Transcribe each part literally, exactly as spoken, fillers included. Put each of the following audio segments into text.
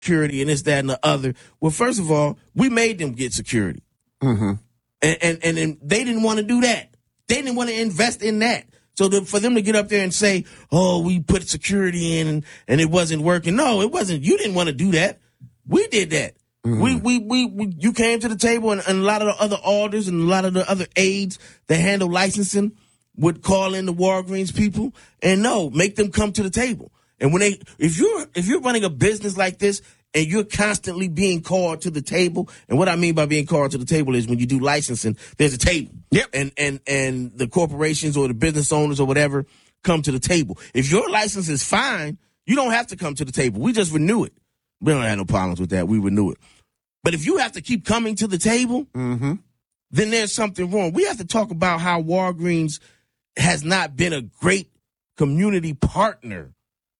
security and this, that, and the other. Well, first of all, we made them get security. Mm-hmm. And, and, and, and they didn't want to do that. They didn't want to invest in that. So the, for them to get up there and say, oh, we put security in and, and it wasn't working. No, it wasn't. You didn't want to do that. We did that. Mm-hmm. We, we, we, we, you came to the table and, and a lot of the other alders and a lot of the other aides that handle licensing would call in the Walgreens people and no, make them come to the table. And when they, if you're, if you're running a business like this and you're constantly being called to the table, and what I mean by being called to the table is when you do licensing, there's a table. Yep. And, and, and the corporations or the business owners or whatever come to the table. If your license is fine, you don't have to come to the table. We just renew it. We don't have no problems with that. We renew it. But if you have to keep coming to the table, mm-hmm. then there's something wrong. We have to talk about how Walgreens has not been a great community partner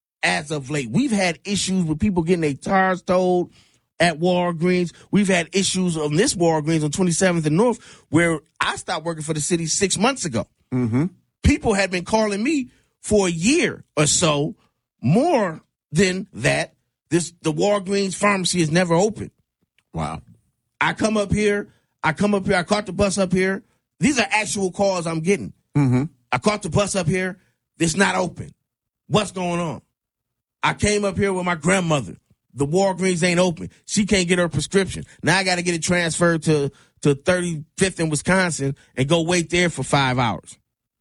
as of late. We've had issues with people getting their tires towed at Walgreens. We've had issues on this Walgreens on twenty-seventh and North where I stopped working for the city six months ago. Mm-hmm. People had been calling me for a year or so. More than that, this the Walgreens pharmacy is never open. Wow. I come up here. I come up here. I caught the bus up here. These are actual calls I'm getting. Mm-hmm. I caught the bus up here. It's not open. What's going on? I came up here with my grandmother. The Walgreens ain't open. She can't get her prescription. Now I got to get it transferred to, to thirty-fifth in Wisconsin and go wait there for five hours.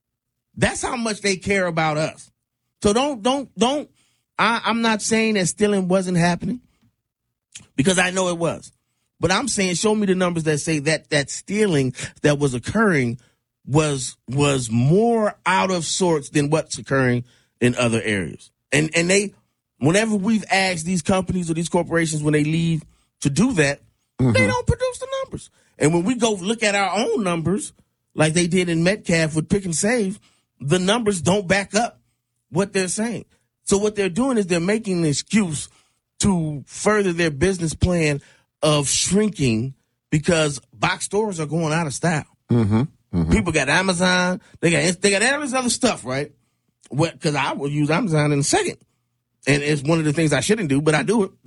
That's how much they care about us. So don't, don't, don't, I, I'm not saying that stealing wasn't happening because I know it was. But I'm saying show me the numbers that say that that stealing that was occurring was was more out of sorts than what's occurring in other areas. And and they, whenever we've asked these companies or these corporations when they leave to do that, mm-hmm. they don't produce the numbers. And when we go look at our own numbers, like they did in Metcalf with Pick and Save, the numbers don't back up what they're saying. So what they're doing is they're making an excuse to further their business plan of shrinking because box stores are going out of style. Mm-hmm. Mm-hmm. People got Amazon. They got they got all this other stuff, right? Because I will use Amazon in a second. And it's one of the things I shouldn't do, but I do it.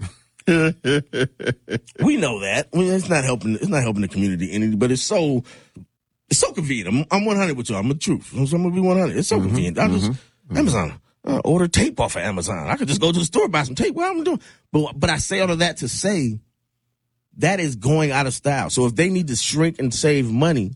We know that. I mean, it's not helping. It's not helping the community any, but it's so it's so convenient. I'm, I'm one hundred with you. I'm the truth. So I'm gonna be one hundred. It's so mm-hmm. convenient. I just mm-hmm. Amazon. Uh, order tape off of Amazon. I could just go to the store buy some tape. What I'm doing, but but I say all of that to say that is going out of style. So if they need to shrink and save money,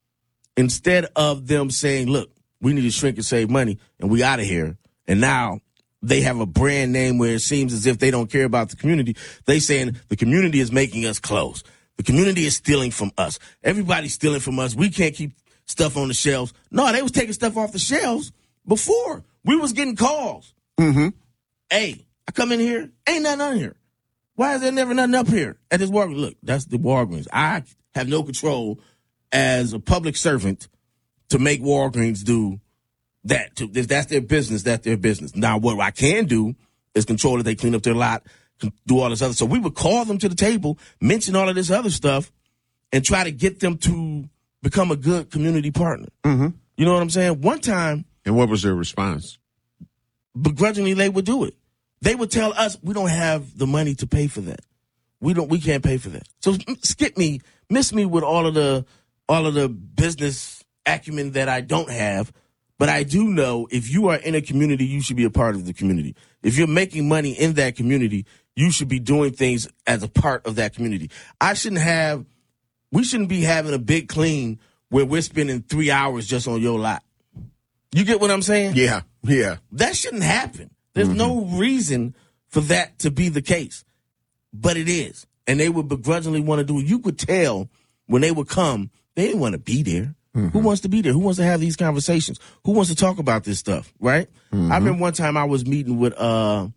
instead of them saying, "Look, we need to shrink and save money, and we out of here," and now they have a brand name where it seems as if they don't care about the community. They saying the community is making us close. The community is stealing from us. Everybody's stealing from us. We can't keep stuff on the shelves. No, they was taking stuff off the shelves before. We was getting calls. Mm-hmm. Hey, I come in here, ain't nothing on here. Why is there never nothing up here at this Walgreens? Look, that's the Walgreens. I have no control as a public servant to make Walgreens do that. To, if that's their business, that's their business. Now, what I can do is control that they clean up their lot, do all this other. So we would call them to the table, mention all of this other stuff, and try to get them to become a good community partner. Mm-hmm. You know what I'm saying? One time. And what was their response? Begrudgingly, they would do it. They would tell us, we don't have the money to pay for that. We don't. We can't pay for that. So skip me, miss me with all of the all of the business acumen that I don't have. But I do know if you are in a community, you should be a part of the community. If you're making money in that community, you should be doing things as a part of that community. I shouldn't have. We shouldn't be having a big clean where we're spending three hours just on your lot. You get what I'm saying? Yeah, yeah. That shouldn't happen. There's mm-hmm. no reason for that to be the case. But it is. And they would begrudgingly want to do it. You could tell when they would come, they didn't want to be there. Mm-hmm. Who wants to be there? Who wants to have these conversations? Who wants to talk about this stuff, right? Mm-hmm. I remember one time I was meeting with uh,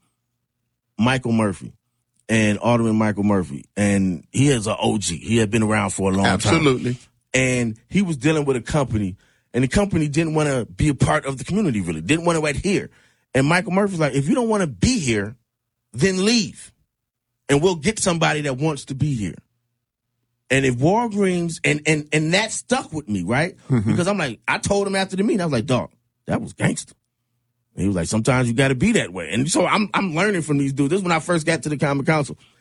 Michael Murphy and Alderman Michael Murphy. And he is an O G. He had been around for a long Absolutely. time. Absolutely. And he was dealing with a company. And the company didn't want to be a part of the community, really. Didn't want to adhere. And Michael Murphy's like, if you don't want to be here, then leave. And we'll get somebody that wants to be here. And if Walgreens, and and and that stuck with me, right? Mm-hmm. Because I'm like, I told him after the meeting, I was like, dog, that was gangster. And he was like, sometimes you got to be that way. And so I'm I'm learning from these dudes. This is when I first got to the Common Council.